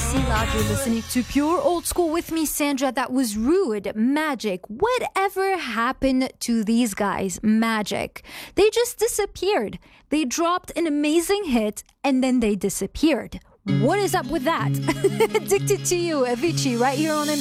C Loud. You're listening to Pure Old School with me, Sandra. That was Rude, Magic. Whatever happened to these guys? Magic. They just disappeared. They dropped an amazing hit and then they disappeared. What is up with that? Addicted to You, Avicii, right here on